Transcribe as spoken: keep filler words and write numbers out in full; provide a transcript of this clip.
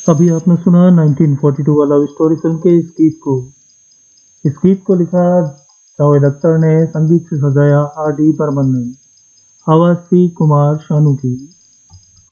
अभी आपने सुना नाइनटीन फोर्टी टू वाला स्टोरी फिल्म के इस गीत को। इस गीत को लिखा जावेद अख्तर ने, संगीत से सजाया आर डी बर्मन ने, आवाज थी कुमार शानू की।